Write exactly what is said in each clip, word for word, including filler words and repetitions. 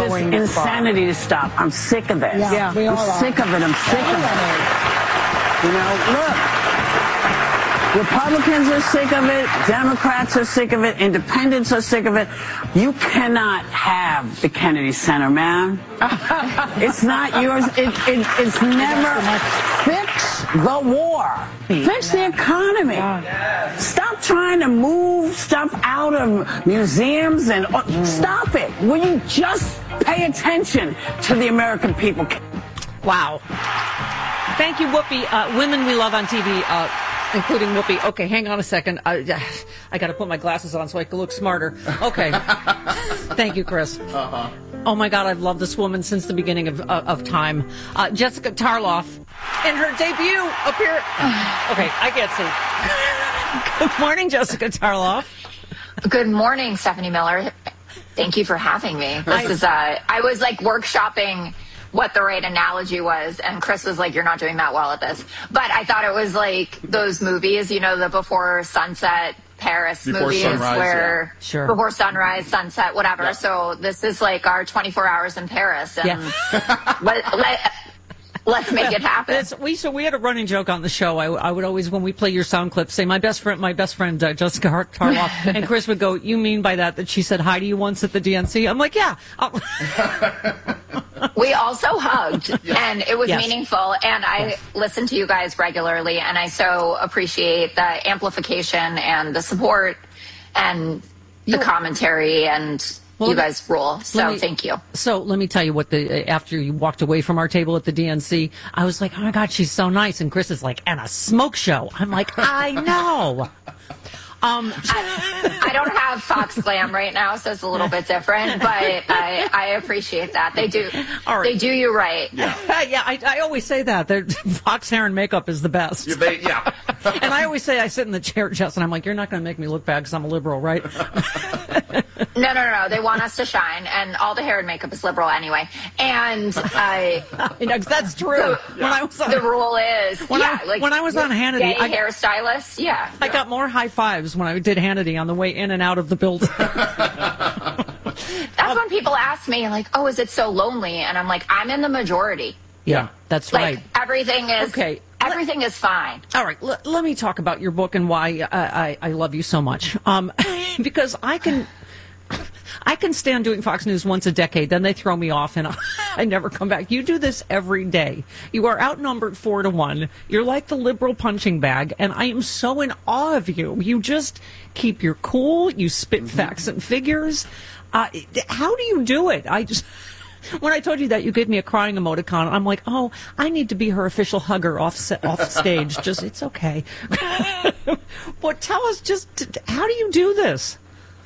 this insanity to stop. I'm sick of it. Yeah, yeah. we all I'm are. sick of it. I'm sick of it. You know, look. Republicans are sick of it. Democrats are sick of it. Independents are sick of it. You cannot have the Kennedy Center, man. It's not yours. It, it, it's never. Fix the war. Fix the economy. Stop trying to move stuff out of museums and uh, stop it. Will you just pay attention to the American people? Wow. Thank you, Whoopi. Uh, women we love on T V. Uh, Including Whoopi. Okay, hang on a second. I, I got to put my glasses on so I can look smarter. Okay. Thank you, Chris. Uh-huh. Oh, my God, I've loved this woman since the beginning of, uh, of time. Uh, Jessica Tarloff, in her debut appearance. Okay, I can't see. Good morning, Jessica Tarloff. Good morning, Stephanie Miller. Thank you for having me. This I, is, uh, I was like workshopping what the right analogy was, and Chris was like, you're not doing that well at this. But I thought it was like those movies, you know, the Before Sunset Paris before movies sunrise, where yeah. Sure. Before Sunrise, Sunset, whatever. Yeah. So this is like our twenty-four hours in Paris. And yeah. let, let, let's make it happen. It's, we so we had a running joke on the show. I, I would always, when we play your sound clips, say my best friend, my best friend uh, Jessica Tarloff, and Chris would go, "You mean by that that she said hi to you once at the D N C?" I'm like, "Yeah." We also hugged, yeah. and it was yes. meaningful. And I yes. listen to you guys regularly, and I so appreciate the amplification and the support and the you, commentary and. Well, you guys rule, so me, thank you. So let me tell you what the after you walked away from our table at the D N C, I was like, oh my God, she's so nice. And Chris is like, and a smoke show. I'm like, I know. Um, I, I don't have Fox Glam right now, so it's a little bit different, but I, I appreciate that. They do All right. They do you right. Yeah, yeah I, I always say that. They're, Fox hair and makeup is the best. Yeah. They, yeah. And I always say I sit in the chair, Jess, and I'm like, you're not going to make me look bad because I'm a liberal, right? No, no, no, no. They want us to shine, and all the hair and makeup is liberal anyway. And I, you know, that's true. The, when I was on, the rule is, when yeah, I, like when I was on Hannity, gay I hairstylists, yeah. I got more high fives when I did Hannity on the way in and out of the building. That's when people ask me, like, "Oh, is it so lonely?" And I'm like, "I'm in the majority." Yeah, that's like, right. Everything is okay. Everything is fine. All right, l- let me talk about your book and why I, I, I love you so much. Um, because I can, I can stand doing Fox News once a decade, then they throw me off and I, I never come back. You do this every day. You are outnumbered four to one. You're like the liberal punching bag, and I am so in awe of you. You just keep your cool. You spit mm-hmm. facts and figures. Uh, how do you do it? I just. When I told you that, you gave me a crying emoticon. I'm like, oh, I need to be her official hugger off set, off stage. Just, it's okay. But tell us, just how do you do this?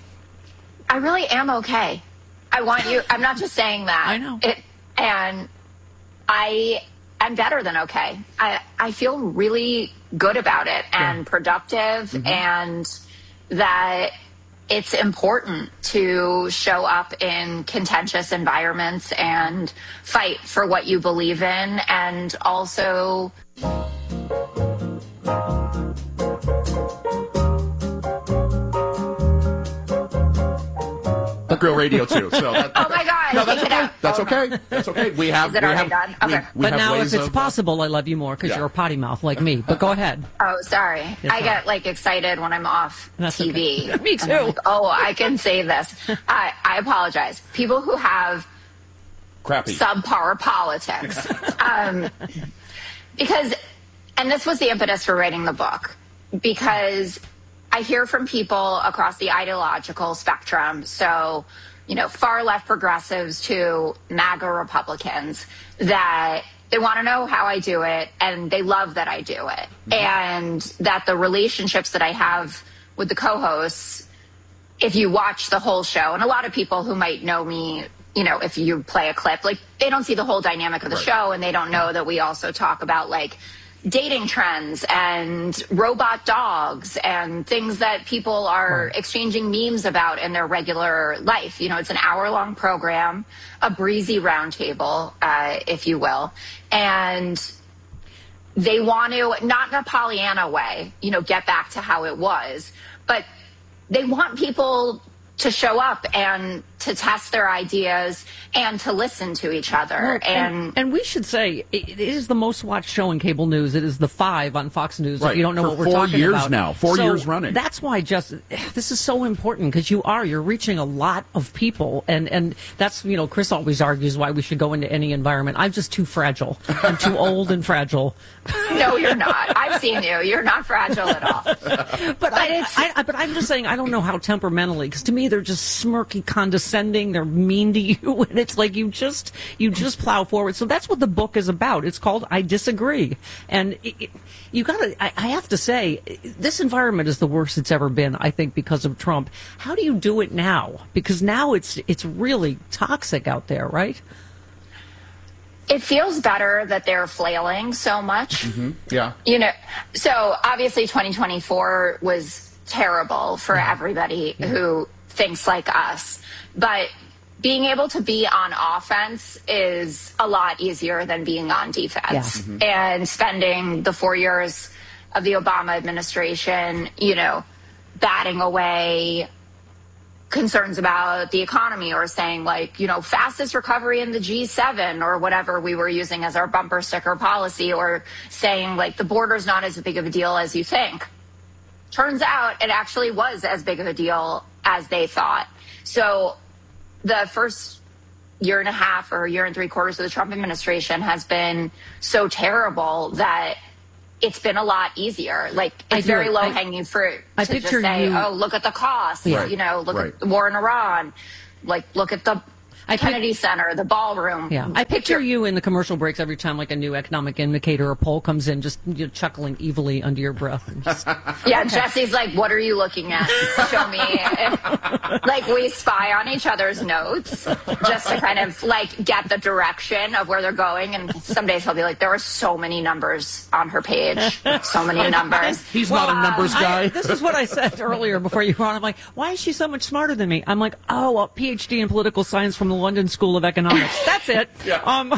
I really am okay. I want you. I'm not just saying that. I know. It, and I am better than okay. I I feel really good about it and yeah. productive, mm-hmm. and that. It's important to show up in contentious environments and fight for what you believe in, and also Real radio too. So that, oh my God! No, that's okay. Out. That's okay. That's okay. We have. Is it we already have, done? Okay. We, we but have now, ways if it's of, possible, I love you more because yeah. you're a potty mouth like me. But go ahead. Oh, sorry. It's I fine. get like excited when I'm off That's T V. Okay. Me too. Like, oh, I can say this. I I apologize. People who have crappy subpar politics, um, because, and this was the impetus for writing the book, because I hear from people across the ideological spectrum, so, you know, far left progressives to MAGA Republicans, that they want to know how I do it, and they love that I do it, mm-hmm. and that the relationships that I have with the co-hosts, if you watch the whole show, and a lot of people who might know me, you know, if you play a clip, like, they don't see the whole dynamic of the right. show, and they don't know that we also talk about, like, dating trends and robot dogs and things that people are right. exchanging memes about in their regular life. You know, it's an hour-long program, a breezy roundtable, uh, if you will. And they want to, not in a Pollyanna way, you know, get back to how it was, but they want people to show up and to test their ideas and to listen to each other. Well, and, and and we should say it is the most watched show in cable news. It is the five on Fox News. Right. If you don't know For what we're four talking years about now, four So years running. That's why just this is so important, because you are you're reaching a lot of people, and and that's, you know, Chris always argues why we should go into any environment. I'm just too fragile. I'm too old and fragile. no, you're not. I've seen you. You're not fragile at all. But, But I, it's- I, I, but I'm just saying, I don't know how temperamentally, because to me they're just smirky, condescending. They're mean to you, and it's like you just you just plow forward. So that's what the book is about. It's called I Disagree, and it, it, you got to. I, I have to say, this environment is the worst it's ever been. I think because of Trump. How do you do it now? Because now it's it's really toxic out there, right? It feels better that they're flailing so much. Mm-hmm. Yeah. You know, so obviously twenty twenty-four was terrible for everybody who thinks like us. But being able to be on offense is a lot easier than being on defense. Yeah. Mm-hmm. And spending the four years of the Obama administration, you know, batting away concerns about the economy, or saying, like, you know, fastest recovery in the G seven, or whatever we were using as our bumper sticker policy, or saying, like, the border's not as big of a deal as you think. Turns out it actually was as big of a deal as they thought. So the first year and a half or year and three quarters of the Trump administration has been so terrible that it's been a lot easier. Like, it's very I- low hanging fruit I to just picture say, you- oh, look at the cost. Right. You know, look Right. at the war in Iran. Like, look at the I pic- Kennedy Center, the ballroom. Yeah, I picture you in the commercial breaks every time, like, a new economic indicator or poll comes in, just, you know, chuckling evilly under your breath. And just, Yeah, Jesse's like, what are you looking at? Show me. Like, we spy on each other's notes just to kind of, like, get the direction of where they're going. And some days he'll be like, there are so many numbers on her page. So many numbers. He's not a numbers guy. I, this is what I said earlier before you were on. I'm like, why is she so much smarter than me? I'm like, oh, a P H D in political science from the London School of Economics. That's it. Yeah. Um,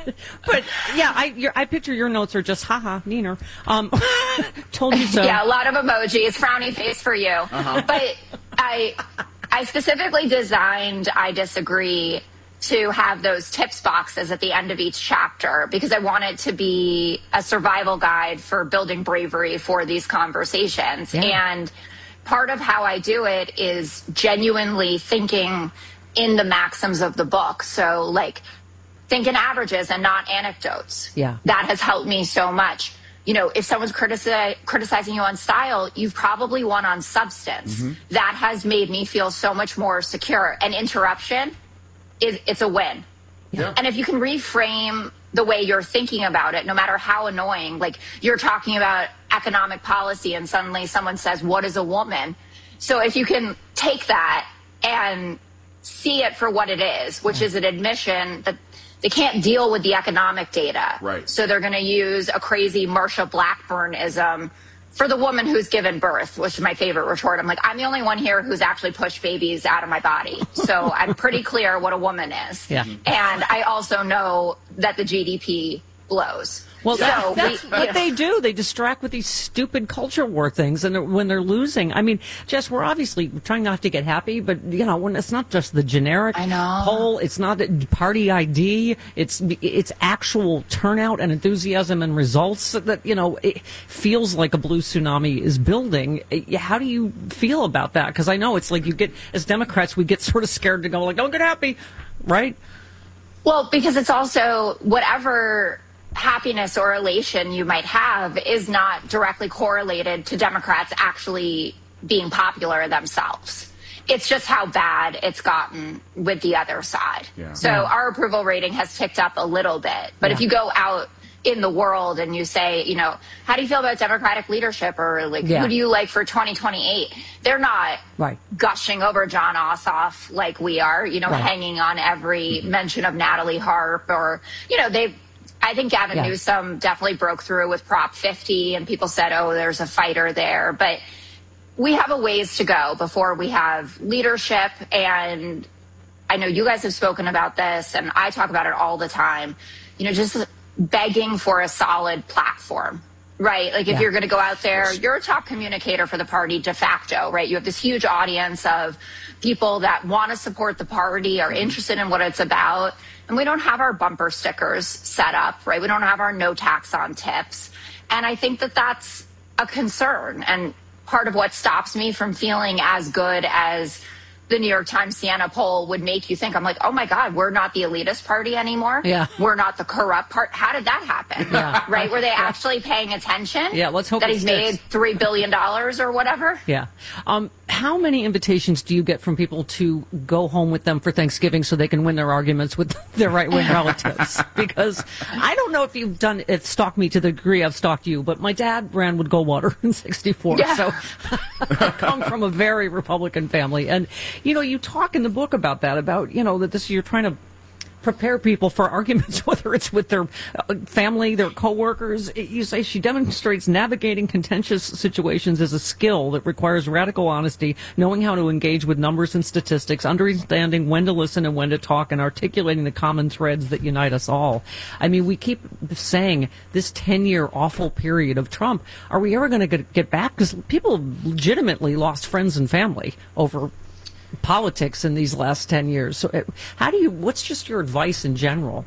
but yeah, I your, I picture your notes are just haha, Neener. Um, told you so. Yeah, a lot of emojis, frowny face for you. Uh-huh. But I, I specifically designed I Disagree to have those tips boxes at the end of each chapter, because I want it to be a survival guide for building bravery for these conversations. Yeah. And part of how I do it is genuinely thinking in the maxims of the book. So, like, think in averages and not anecdotes. Yeah. That has helped me so much. You know, if someone's critici- criticizing you on style, you've probably won on substance. Mm-hmm. That has made me feel so much more secure. And interruption is it's a win. Yeah. And if you can reframe the way you're thinking about it, no matter how annoying, like, you're talking about economic policy and suddenly someone says, what is a woman? So if you can take that and see it for what it is, which is an admission that they can't deal with the economic data. Right. So they're going to use a crazy Marsha Blackburn-ism for the woman who's given birth, which is my favorite retort. I'm like, I'm the only one here who's actually pushed babies out of my body. So I'm pretty clear what a woman is. Yeah. And I also know that the G D P blows. Well, So that, we- that's you what know. they do. They distract with these stupid culture war things, and they're- when they're losing, I mean, Jess, we're obviously trying not to get happy, but you know, when it's not just the generic I know. poll, it's not a party I D, it's it's actual turnout and enthusiasm and results that, you know, it feels like a blue tsunami is building. How do you feel about that? Because I know it's like you get, as Democrats, we get sort of scared to go like, don't get happy, right? Well, because it's also whatever happiness or elation you might have is not directly correlated to Democrats actually being popular themselves. It's just how bad it's gotten with the other side. Yeah. So Yeah. our approval rating has ticked up a little bit. But if Yeah. you go out in the world and you say, you know, how do you feel about Democratic leadership, or like, Yeah. who do you like for twenty twenty-eight? They're not Right. gushing over John Ossoff like we are, you know, Right. hanging on every mention of Natalie Harp, or, you know, they, I think Gavin Yeah. Newsom definitely broke through with Prop fifty, and people said, oh, there's a fighter there. But we have a ways to go before we have leadership. And I know you guys have spoken about this, and I talk about it all the time, you know, just begging for a solid platform. right? Like if Yeah. you're going to go out there, you're a top communicator for the party de facto, right? You have this huge audience of people that want to support the party, are interested in what it's about. And we don't have our bumper stickers set up, right? We don't have our no tax on tips. And I think that that's a concern. And part of what stops me from feeling as good as the New York Times Siena poll would make you think, I'm like, oh my God, we're not the elitist party anymore. Yeah. We're not the corrupt part. How did that happen? Yeah. Right? Were they actually paying attention? Yeah, let's hope that it he's sticks. made three billion dollars or whatever. Yeah. Um, how many invitations do you get from people to go home with them for Thanksgiving so they can win their arguments with their right-wing relatives? Because I don't know if you've done, if stalked me to the degree I've stalked you, but my dad ran with Goldwater in sixty-four. Yeah. So I come from a very Republican family. And, you know, you talk in the book about that, about, you know, that this, you're trying to prepare people for arguments, whether it's with their uh, family, their coworkers. You say she demonstrates navigating contentious situations as a skill that requires radical honesty, knowing how to engage with numbers and statistics, understanding when to listen and when to talk, and articulating the common threads that unite us all. I mean, we keep saying this ten-year awful period of Trump. Are we ever going to get back? Because people legitimately lost friends and family over politics in these last ten years. So how do you, what's just your advice in general?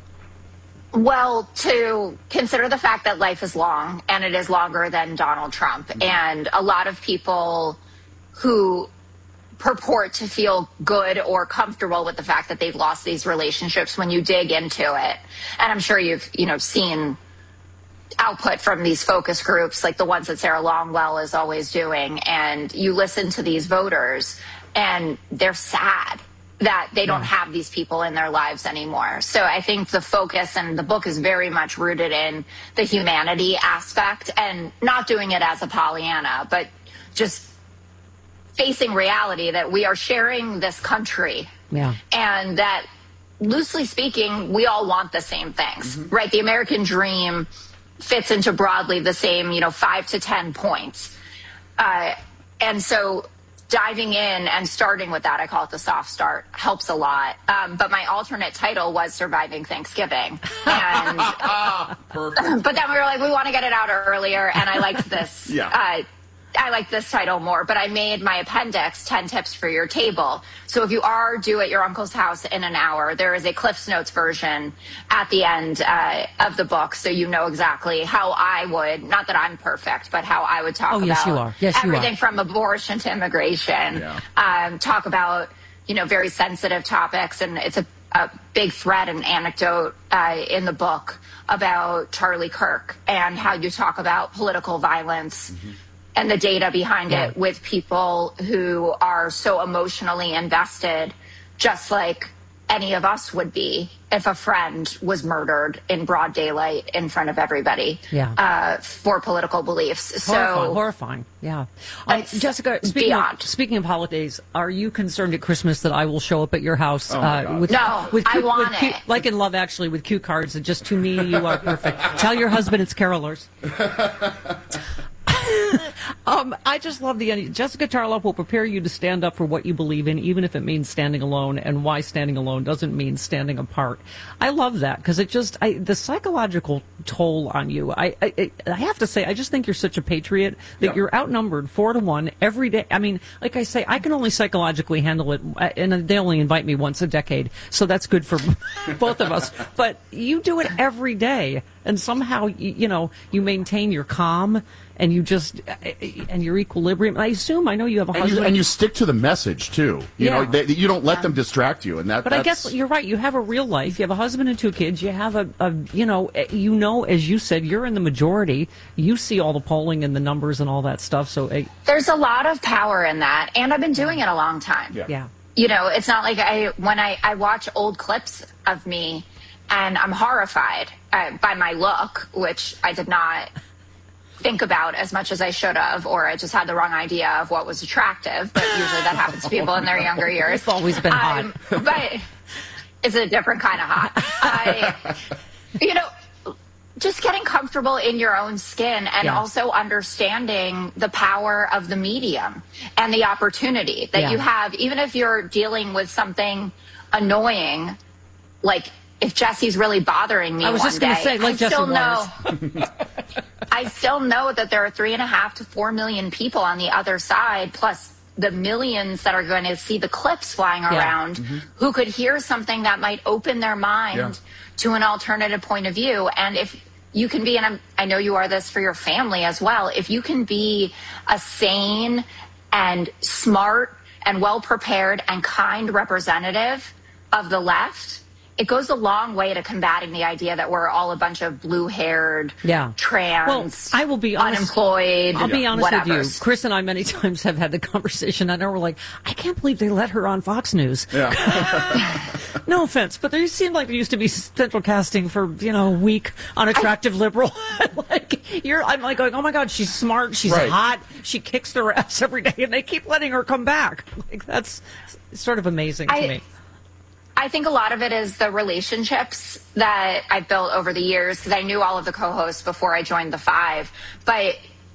Well, to consider the fact that life is long, and it is longer than Donald Trump. And a lot of people who purport to feel good or comfortable with the fact that they've lost these relationships, when you dig into it, and I'm sure you've, you know, seen output from these focus groups, like the ones that Sarah Longwell is always doing, and you listen to these voters, and they're sad that they don't have these people in their lives anymore. So I think the focus and the book is very much rooted in the humanity aspect, and not doing it as a Pollyanna, but just facing reality that we are sharing this country. Yeah. And that, loosely speaking, we all want the same things, mm-hmm. right? The American dream fits into broadly the same, you know, five to ten points. Uh, and so diving in and starting with that, I call it the soft start, helps a lot. Um, but my alternate title was Surviving Thanksgiving. And, Perfect. but then we were like, we want to get it out earlier. And I liked this. Yeah. uh, I like this title more, but I made my appendix ten tips for your table. So if you are due at your uncle's house in an hour, there is a Cliff's Notes version at the end uh, of the book, so you know exactly how I would, not that I'm perfect, but how I would talk Oh, about yes, you are. Yes, you everything are. from abortion to immigration, Yeah. um, talk about, you know, very sensitive topics. And it's a, a big thread and anecdote uh, in the book about Charlie Kirk and how you talk about political violence mm-hmm. and the data behind Yeah. it with people who are so emotionally invested, just like any of us would be if a friend was murdered in broad daylight in front of everybody Yeah. uh, for political beliefs. Horrifying, So horrifying. Yeah. Um, It's Jessica, speaking beyond. of, speaking of holidays, are you concerned at Christmas that I will show up at your house Oh my uh, God. with, No, with, I cue- want with cue- it. like in Love Actually, with cue cards and just to me, you are perfect. Tell your husband it's carolers. um, I just love the Jessica Tarlov will prepare you to stand up for what you believe in, even if it means standing alone, and why standing alone doesn't mean standing apart. I love that because it just I, the psychological toll on you. I, I I have to say, I just think you're such a patriot that Yeah. you're outnumbered four to one every day. I mean, like I say, I can only psychologically handle it, and they only invite me once a decade, so that's good for both of us. But you do it every day, and somehow you, you know you maintain your calm. And you just, and your equilibrium. I assume, I know you have a And husband. you, and you stick to the message too. You Yeah. know, they, you don't let them distract you, and that. But I that's, guess you're right. You have a real life. You have a husband and two kids. You have a, a, you know, you know, as you said, you're in the majority. You see all the polling and the numbers and all that stuff. So, uh, there's a lot of power in that. And I've been doing it a long time. Yeah. yeah. You know, it's not like I, when I, I watch old clips of me and I'm horrified uh, by my look, which I did not think about as much as I should have, or I just had the wrong idea of what was attractive. But usually that happens to people in their younger years. It's always been hot. Um, but it's a different kind of hot. I, you know, just getting comfortable in your own skin, and Yeah. also understanding the power of the medium and the opportunity that Yeah. you have, even if you're dealing with something annoying, like if Jesse's really bothering me I was one just going to day, say, like I Jesse still know, Waters. I still know that there are three and a half to four million people on the other side, plus the millions that are going to see the clips flying Yeah. around, mm-hmm. who could hear something that might open their mind Yeah. to an alternative point of view. And if you can be, and I'm, I know you are this for your family as well, if you can be a sane and smart and well-prepared and kind representative of the left, it goes a long way to combating the idea that we're all a bunch of blue-haired, Yeah. trans, well, I will be honest, unemployed, I'll be honest whatever. with you. Chris and I many times have had the conversation. I know we're like, I can't believe they let her on Fox News. Yeah. No offense, but there seemed like there used to be central casting for, you know, weak, unattractive liberal. like you're, I'm like going, oh my God, she's smart, she's Right. hot, she kicks their ass every day, and they keep letting her come back. Like that's sort of amazing to I, me. I think a lot of it is the relationships that I've built over the years, because I knew all of the co-hosts before I joined the Five. But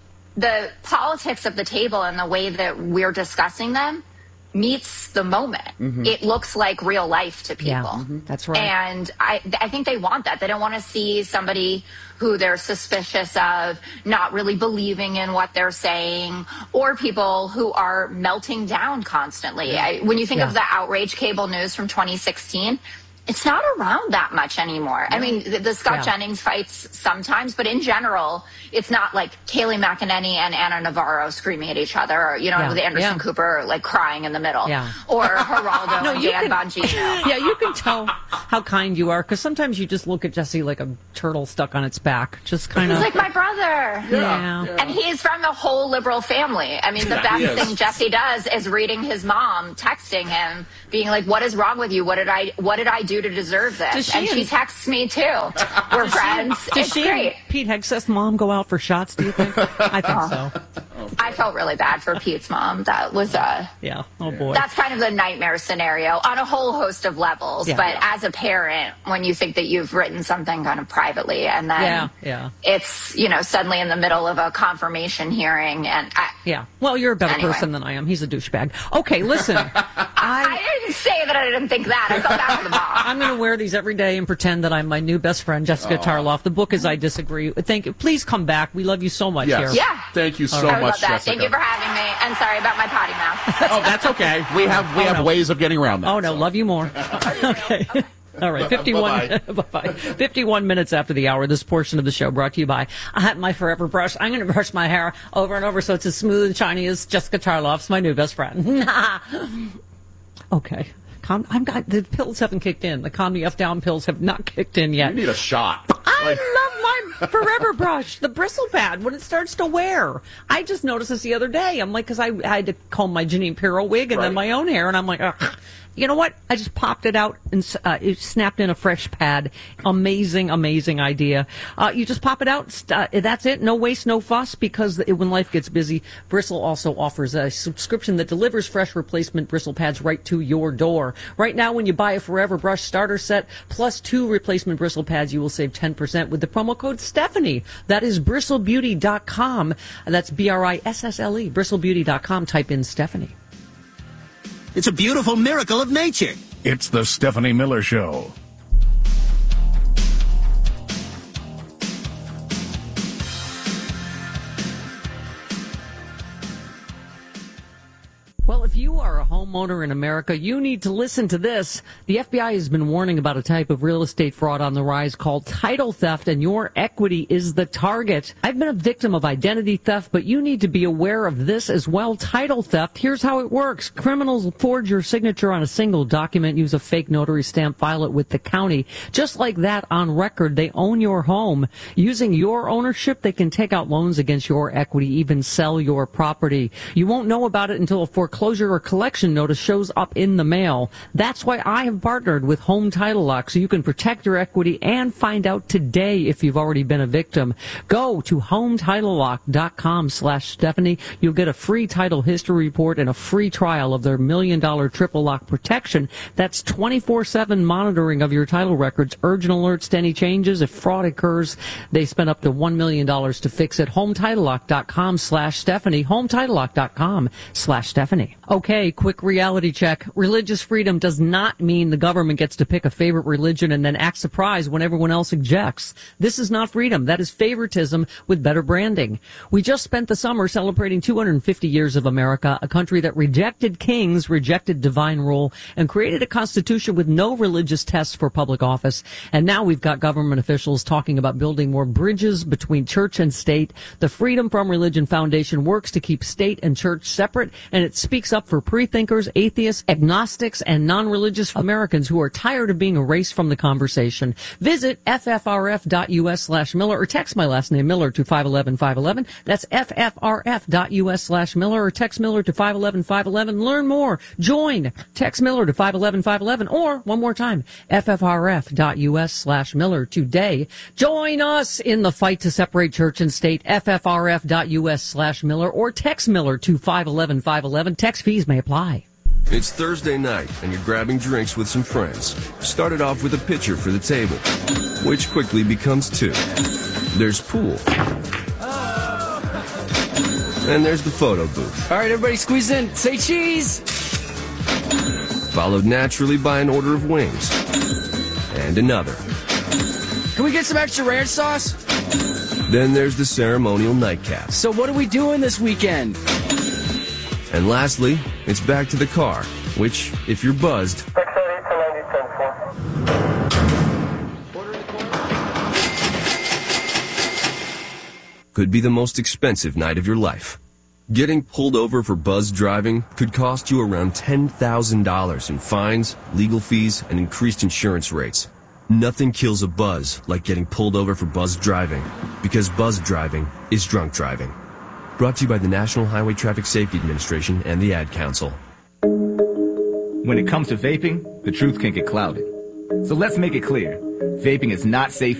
the politics of the table and the way that we're discussing them meets the moment. Mm-hmm. It looks like real life to people. Yeah, mm-hmm. That's right. And I, I think they want that. They don't want to see somebody who they're suspicious of not really believing in what they're saying, or people who are melting down constantly. Yeah. I, when you think Yeah. of the outrage cable news from twenty sixteen, it's not around that much anymore. I mean, the, the Scott Yeah. Jennings fights sometimes, but in general, it's not like Kayleigh McEnany and Anna Navarro screaming at each other, or, you know, Yeah. with Anderson Yeah. Cooper like crying in the middle, Yeah. or Geraldo No, and you Dan can- Bongino. Yeah, you can tell how kind you are, because sometimes you just look at Jesse like a turtle stuck on its back. Just kind He's of. like my brother. Yeah. And he's from the whole liberal family. I mean, the Yeah, he best is. thing Jesse does is reading his mom, texting him, being like, "What is wrong with you? What did I What did I do to deserve this?" Does she And she and- texts me too. We're friends. Does It's she great. and Pete Hegseth's mom go out for shots, do you think? I think so. I felt really bad for Pete's mom. That was uh Yeah. Oh, boy. That's kind of the nightmare scenario on a whole host of levels. Yeah. But as a parent, when you think that you've written something kind of privately, and then Yeah, yeah. it's, you know, suddenly in the middle of a confirmation hearing, and I, Yeah. Well, you're a better Anyway. person than I am. He's a douchebag. Okay, listen. I, I didn't say that I didn't think that. I felt bad for the mom. I'm going to wear these every day and pretend that I'm my new best friend, Jessica Tarloff. The book is I Disagree. Thank you. Please come back. We love you so much Yes. here. Yeah. Thank you so I would much, love that. Jessica. Thank you for having me. And sorry about my potty mouth. Oh, that's okay. We have we Oh, have no. ways of getting around that. Oh, no. so. Love you more. Okay. All right, fifty-one, Bye-bye. bye-bye. fifty-one minutes after the hour, this portion of the show brought to you by I have my Forever Brush. I'm going to brush my hair over and over so it's as smooth and shiny as Jessica Tarloff's, my new best friend. Okay. Calm, I'm got, the pills haven't kicked in. The Calm Me F Down pills have not kicked in yet. You need a shot. I Like- love my Forever Brush, the bristle pad, when it starts to wear. I just noticed this the other day. I'm like, because I, I had to comb my Janine Pirro wig and then Right. my own hair, and I'm like, ugh. You know what? I just popped it out and uh, it snapped in a fresh pad. Amazing, amazing idea. Uh, you just pop it out. st- Uh, that's it. No waste, no fuss, because it, when life gets busy, Bristle also offers a subscription that delivers fresh replacement bristle pads right to your door. Right now, when you buy a Forever Brush starter set plus two replacement bristle pads, you will save ten percent with the promo code Stephanie. That is bristle beauty dot com. That's B R I S S L E, bristle beauty dot com. Type in Stephanie. It's a beautiful miracle of nature. It's the Stephanie Miller Show. Well, if you are a homeowner in America, you need to listen to this. The F B I has been warning about a type of real estate fraud on the rise called title theft, and your equity is the target. I've been a victim of identity theft, but you need to be aware of this as well. Title theft, here's how it works. Criminals forge your signature on a single document, use a fake notary stamp, file it with the county. Just like that, on record, they own your home. Using your ownership, they can take out loans against your equity, even sell your property. You won't know about it until a foreclosure or collection notice shows up in the mail. That's why I have partnered with Home Title Lock, so you can protect your equity and find out today if you've already been a victim. Go to home title lock dot com slash Stephanie. You'll get a free title history report and a free trial of their million dollar triple lock protection. That's twenty-four seven monitoring of your title records, urgent alerts to any changes. If fraud occurs, they spend up to one million dollars to fix it. home title lock dot com slash Stephanie. home title lock dot com slash Stephanie. Okay, quick read. reality check. Religious freedom does not mean the government gets to pick a favorite religion and then act surprised when everyone else objects. This is not freedom. That is favoritism with better branding. We just spent the summer celebrating two hundred fifty years of America, a country that rejected kings, rejected divine rule, and created a constitution with no religious tests for public office. And now we've got government officials talking about building more bridges between church and state. The Freedom from Religion Foundation works to keep state and church separate, and it speaks up for pre-thinkers, atheists, agnostics, and non-religious Americans who are tired of being erased from the conversation. Visit ffrf.us slash Miller or text my last name Miller to five one one five one one. That's ffrf.us slash Miller or text Miller to five one one five one one. Learn more. Join. Text Miller to five one one five one one or, one more time, ffrf.us slash Miller today. Join us in the fight to separate church and state. ffrf.us slash Miller or text Miller to five one one five one one. Text fees may apply. It's Thursday night, and you're grabbing drinks with some friends. Started off with a pitcher for the table, which quickly becomes two. There's pool. And there's the photo booth. All right, everybody squeeze in. Say cheese. Followed naturally by an order of wings. And another. Can we get some extra ranch sauce? Then there's the ceremonial nightcap. So what are we doing this weekend? And lastly, it's back to the car, which, if you're buzzed, could be the most expensive night of your life. Getting pulled over for buzz driving could cost you around ten thousand dollars in fines, legal fees, and increased insurance rates. Nothing kills a buzz like getting pulled over for buzz driving, because buzz driving is drunk driving. Brought to you by the National Highway Traffic Safety Administration and the Ad Council. When it comes to vaping, the truth can get clouded. So let's make it clear. Vaping is not safe